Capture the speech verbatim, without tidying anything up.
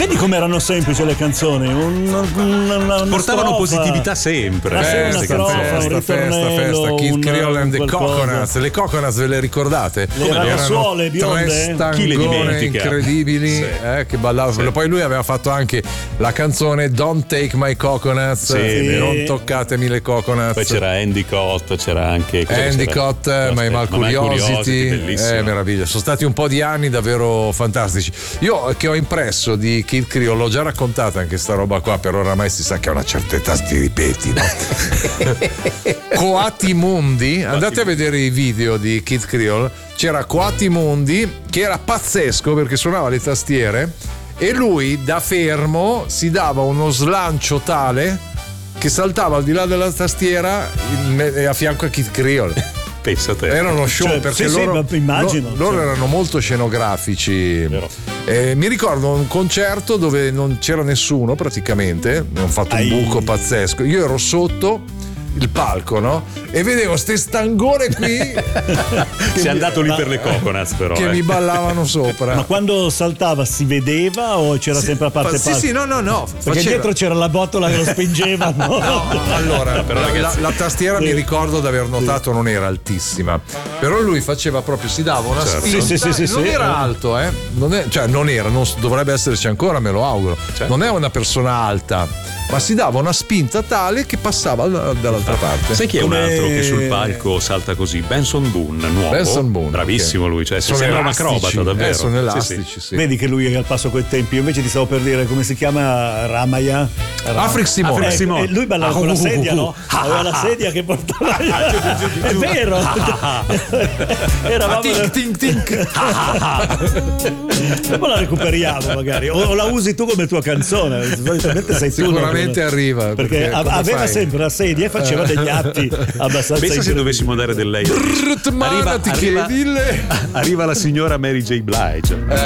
Vedi come erano semplici le canzoni? Un, una, una Portavano strofa. positività sempre. Eh, una Festa, strofa, festa, un festa, ritornello, festa. Kid un- Creole and the qualcosa. Coconuts. Le Coconuts ve le ricordate? Le ragazzuole bionde? tre Chi le stangone dimentica? incredibili, Sì. eh, che ballavano. Sì. Poi lui aveva fatto anche la canzone Don't Take My Coconuts, Sì. eh, non toccatemi le coconuts. Poi c'era Andy Cott, c'era anche cos'è che Andy c'era? Cott, No, My aspetta, Mal My Curiosity, bellissimo. eh, meraviglia. Sono stati un po' di anni davvero fantastici. Io che ho impresso di Kid Creole, l'ho già raccontata anche sta roba qua, però oramai si sa che a una certa età ti ripeti, no? Coatimundi, andate a vedere i video di Kid Creole. C'era Coatimundi che era pazzesco perché suonava le tastiere e lui da fermo si dava uno slancio tale che saltava al di là della tastiera in- a fianco a Kid Creole. Pensa te. Era uno show Cioè, perché sì, sì, loro, ma immagino, lo- loro cioè. erano molto scenografici. Vero. Eh, mi ricordo un concerto dove non c'era nessuno praticamente, hanno fatto un Ai. buco pazzesco. Io ero sotto il palco, no? E vedevo ste stangone qui che Sei mi- andato lì per le coconuts, però. che eh. mi ballavano sopra. Ma quando saltava si vedeva o c'era sempre a parte Sì, palco? sì, no, no, no. Perché faceva- dietro c'era la botola che lo spingeva. No? Allora, Però, la, ragazzi- la- la tastiera mi ricordo di aver notato non era altissima, però lui faceva proprio, si dava una Certo. spinta, Sì, sì, sì, sì, non sì. era alto, eh? Non è, cioè non era, non, dovrebbe esserci ancora, me lo auguro. Certo. Non è una persona alta, ma si dava una spinta tale che passava da- dall'altra parte. Sai chi è Come- un altro che sul palco salta così? Benson Boone, nuovo. Benson Boone, Bravissimo ok. lui, cioè Sono sembra un elastici, acrobata davvero. eh, sono Sì, elastici, sì. Vedi che lui è al passo coi tempi. Io invece ti stavo per dire come si chiama Ramaya. Ram- Afric Simone. Eh, Afric Simone. eh, lui ballava Ah, con la uh, uh, sedia, uh, no? uh. Aveva la sedia che portava. È vero. Eravamo. Tink, tink, tink. Dopo la recuperiamo magari. O, o la usi tu come tua canzone. Solitamente sei tu. Sicuramente no? arriva, Perché, perché a- come aveva fai? sempre la sedia e faceva degli atti abbastanza. Pensa se incredibili. dovessimo dare del lei. Brrrt, mana, ti chiedi le- arriva la signora Mary J. Blige.